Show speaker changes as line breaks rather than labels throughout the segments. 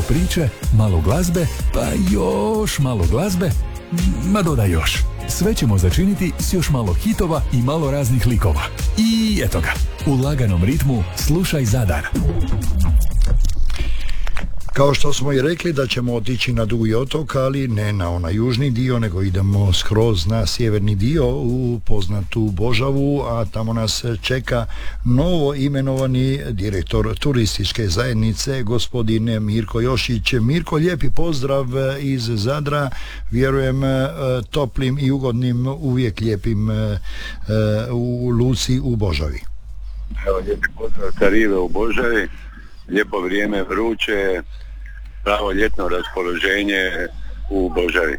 Malo priče, malo glazbe, pa još malo glazbe, ma dodaj još. Sve ćemo začiniti s još malo hitova i malo raznih likova. I eto ga, u laganom ritmu slušaj Zadar.
Kao što smo i rekli da ćemo otići na Dugi otok, ali ne na onaj južni dio, nego idemo skroz na sjeverni dio u poznatu Božavu, a tamo nas čeka novo imenovani direktor turističke zajednice, gospodin Mirko Jošić. Mirko, lijepi pozdrav iz Zadra, vjerujem toplim i ugodnim, uvijek lijepim u luci u Božavi.
Evo, lijepi pozdrav sa rive u Božavi, lijepo vrijeme, vruće, pravo ljetno raspoloženje u Božavi.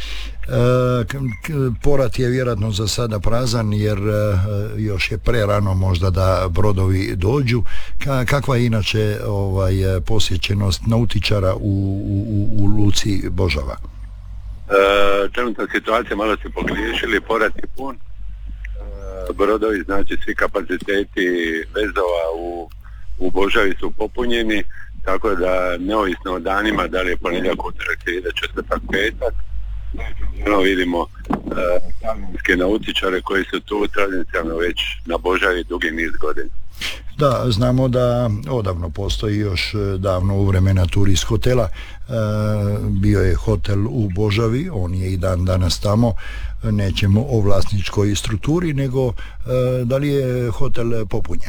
Porat je vjerojatno za sada prazan jer još je prerano možda da brodovi dođu. Kakva je inače posjećenost nautičara u luci Božava?
Trenutna situacija, malo se pogriješili, porat je pun, brodovi, znači svi kapaciteti vezova u Božavi su popunjeni, tako da neovisno o danima, da li je ponedjeljak, utorak, srijeda, četvrtak, petak, vidimo talijanske nautičare koji su tu tradicionalno već na Božavi dugi niz godina.
Da, znamo da odavno postoji još davno u vremena Turist hotela, bio je hotel u Božavi, on je i dan danas tamo, nećemo o vlasničkoj strukturi, nego da li je hotel popunjen?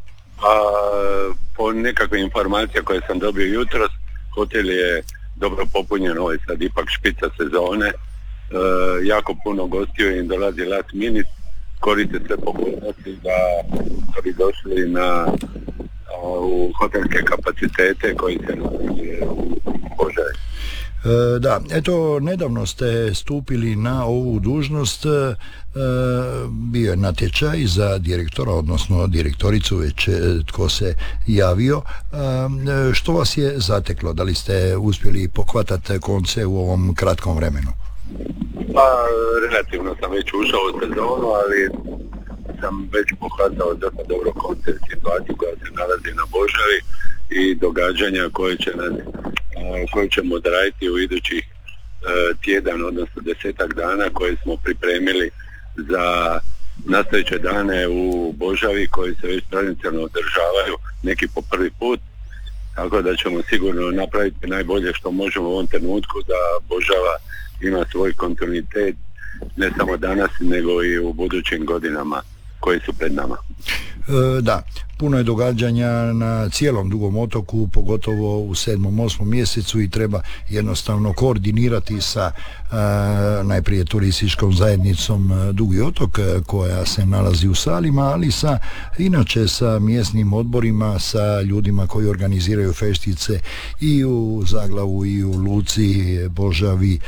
Po nekakve informacije koje sam dobio jutros, hotel je dobro popunjen, ovo je sad ipak špica sezone, jako puno gostiju im dolazi last minute, koriste sve pogodnosti da bi došli u hotelske kapacitete koji se nalazi u Božavi.
Da, eto, nedavno ste stupili na ovu dužnost, bio je natječaj za direktora, odnosno direktoricu, već tko se javio. Što vas je zateklo? Da li ste uspjeli pohvatati konce u ovom kratkom vremenu?
Pa, relativno sam već ušao u sezonu, ali sam već pohvatao dosta dobro konce situaciju koja se nalazi na Božavi i događanja koje ćemo odraditi u idućih tjedan, odnosno 10 dana koje smo pripremili za nastojeće dane u Božavi koji se već tradicionalno održavaju, neki po prvi put, tako da ćemo sigurno napraviti najbolje što možemo u ovom trenutku da Božava ima svoj kontinuitet ne samo danas nego i u budućim godinama koji su pred nama.
Da, puno je događanja na cijelom Dugom otoku, pogotovo u 7. 8. mjesecu i treba jednostavno koordinirati sa najprije turističkom zajednicom Dugi otok koja se nalazi u Salima, ali inače sa mjesnim odborima, sa ljudima koji organiziraju feštice i u Zaglavu i u Luci, Božavi,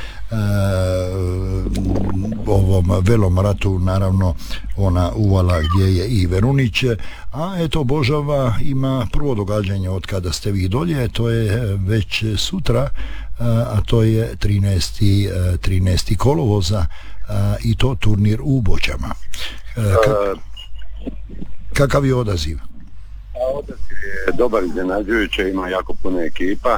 ovom Velom ratu, naravno ona uvala gdje je i Verunić, a eto Božava ima prvo događanje od kada ste vi dolje, to je već sutra, a to je 13. kolovoza i to turnir u Boćama. Kakav je odaziv?
Odaziv je dobar, iznenađujuće, ima jako puno ekipa,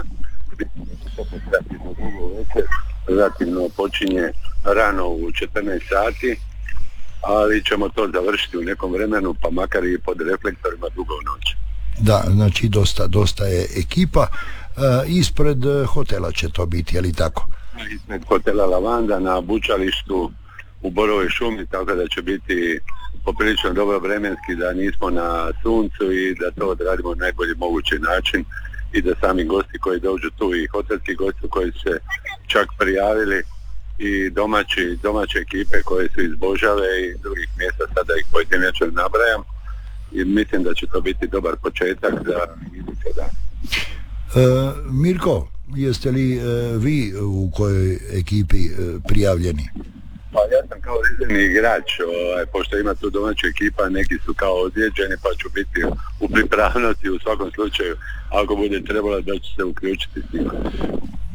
relativno počinje rano u 14 sati, ali ćemo to završiti u nekom vremenu, pa makar i pod reflektorima dugo u noć.
Da, znači dosta je ekipa. Ispred hotela će to biti, je li tako?
Ispred hotela Lavanda na bučalištu u Borovoj šumi, tako da će biti poprilično dobro vremenski, da nismo na suncu i da to odradimo na najbolji mogući način i da sami gosti koji dođu tu i hotelski gosti koji se čak prijavili i domaće ekipe koje su iz Božave i drugih mjesta, sada ih pojedinačno nabrajam, i mislim da će to biti dobar početak za iduće dane.
Mirko, jeste li vi u kojoj ekipi prijavljeni?
Pa ja sam kao rezervni igrač, pošto ima tu domaća ekipa, neki su kao ozlijeđeni, pa ću biti u pripravnosti u svakom slučaju, ako bude trebalo da ću se uključiti s njima.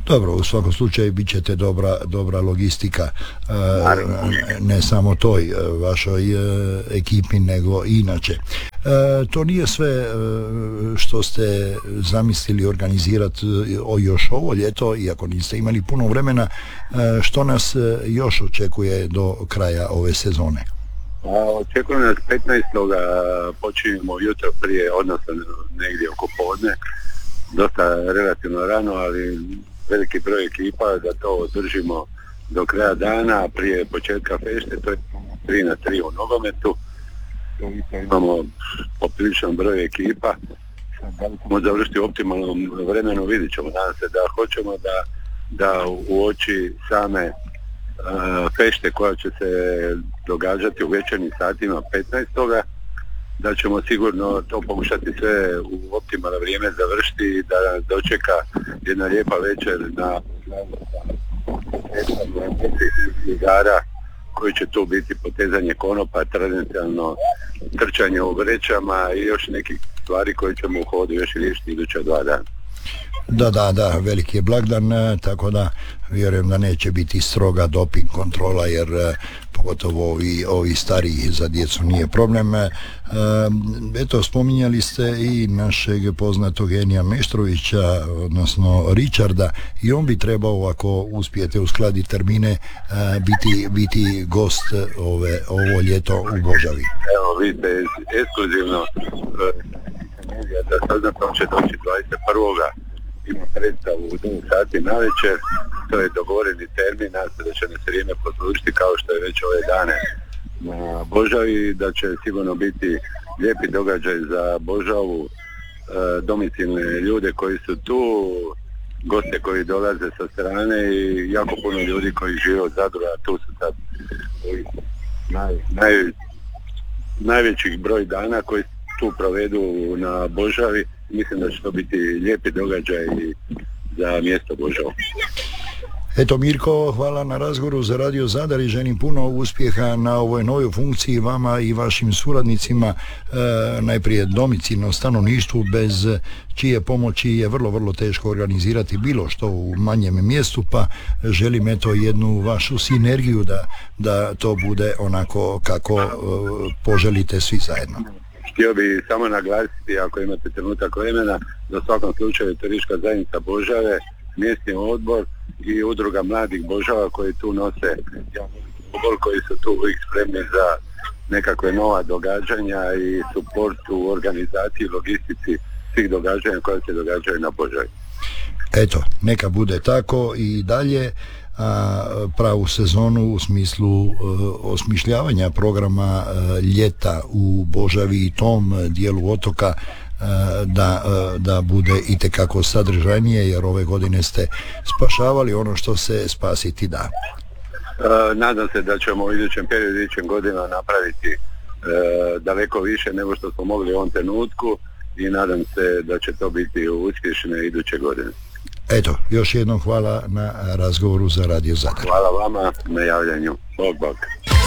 Dobro, u svakom slučaju bit ćete dobra logistika, ne samo toj vašoj ekipi, nego i inače. To nije sve što ste zamislili organizirati još ovo ljeto, iako niste imali puno vremena. Što nas još očekuje do kraja ove sezone?
Očekuje nas 15. počinjemo jutro prije, odnosno negdje oko podne, dosta relativno rano, ali veliki broj ekipa da to održimo do kraja dana prije početka fešte. To je 3-3 u nogometu. Imamo popriličan broj ekipa. Da li ćemo završiti u optimalnom vremenu, vidit ćemo. Nadam se da hoćemo da u oči same fešte koja će se događati u večernjim satima 15. da ćemo sigurno to pokušati sve u optimalno vrijeme završiti i da nas dočeka jedna lijepa večer na igara koji će tu biti potezanje konopa, tradicionalno trčanje u vrećama i još nekih stvari koje ćemo u hodu još riješiti iduća 2 dana.
Da, veliki je blagdan, tako da vjerujem da neće biti stroga doping kontrola, jer pogotovo ovi stariji za djecu nije problem. Eto, spominjali ste i našeg poznatog Enija Meštrovića, odnosno Richarda, i on bi trebao, ako uspijete uskladiti termine, biti gost ovo ljeto u Božavi.
Evo, vidite, ekskluzivno da saznam će doći 21. ima predstavu u 2 sati navečer, to je dogovoreni termin, nadam se da će nas vrijeme potvrđiti kao što je već ove dane na Božavi, da će sigurno biti lijepi događaj za Božavu, domicilne ljude koji su tu, goste koji dolaze sa strane i jako puno ljudi koji žive od Zadru, a tu su sad najvećih broj dana koji tu provedu na Božavi. Mislim da će to biti lijepi događaj za mjesto Božavo.
Eto, Mirko, hvala na razgovoru za Radio Zadar i želim puno uspjeha na ovoj novoj funkciji vama i vašim suradnicima, najprije domicilno stanovništvu, bez čije pomoći je vrlo teško organizirati bilo što u manjem mjestu, pa želim eto jednu vašu sinergiju da to bude onako kako poželite svi zajedno.
Htio bi samo naglasiti, ako imate trenutak vremena, da u svakom slučaju Turistička zajednica Božave, mjesni odbor i udruga mladih Božava koji tu nose odbor, koji su tu uvijek spremni za nekakve nova događanja i suport u organizaciji i logistici svih događanja koja se događaju na Božavi.
Eto, neka bude tako i dalje. Pravu sezonu u smislu osmišljavanja programa ljeta u Božavi i tom dijelu otoka da bude itekako sadržajnije, jer ove godine ste spašavali ono što se spasiti da.
Nadam se da ćemo u idućem periodu, idućem godina napraviti daleko više nego što smo mogli u ovom trenutku i nadam se da će to biti uspješne iduće godine.
Eto, još jednom hvala na razgovoru za Radio Zadar.
Hvala vama na javljanju. Bog.